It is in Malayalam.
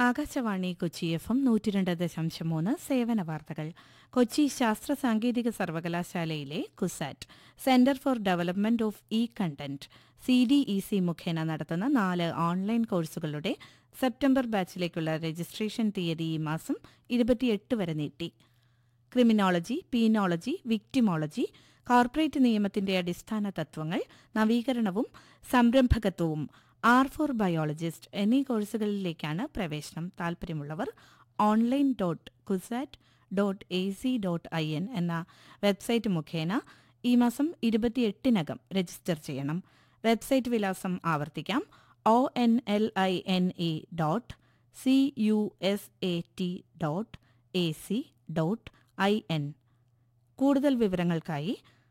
ആകാശവാണി കൊച്ചി FM 102.3 സേവന വാർത്തകൾ. കൊച്ചി ശാസ്ത്ര സാങ്കേതിക സർവകലാശാലയിലെ CUSAT centre for development of content CDEC മുഖേന നടത്തുന്ന 4 ഓൺലൈൻ കോഴ്സുകളുടെ സെപ്റ്റംബർ ബാച്ചിലേക്കുള്ള രജിസ്ട്രേഷൻ തീയതി ഈ മാസം 28 വരെ നീട്ടി. ക്രിമിനോളജി, പീനോളജി, വിക്ടിമോളജി, കോർപ്പറേറ്റ് നിയമത്തിന്റെ അടിസ്ഥാന തത്വങ്ങൾ, നവീകരണവും സംരംഭകത്വവും, R4 ബയോളജിസ്റ്റ് എന്നീ കോഴ്സുകളിലേക്കാണ് പ്രവേശനം. താൽപര്യമുള്ളവർ online.cusat.ac.in എന്ന വെബ്സൈറ്റ് മുഖേന ഈ മാസം 28-നകം രജിസ്റ്റർ ചെയ്യണം. വെബ്സൈറ്റ് വിലാസം ആവർത്തിക്കാം: online.cusat.ac.in. കൂടുതൽ വിവരങ്ങൾക്കായി